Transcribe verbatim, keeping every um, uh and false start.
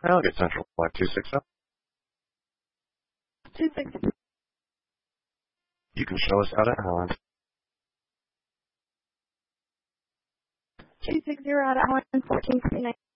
I'll get Central Flight two six zero. two six zero. You can show us out at Highland. two six zero out at Highland, fourteen fifty-nine.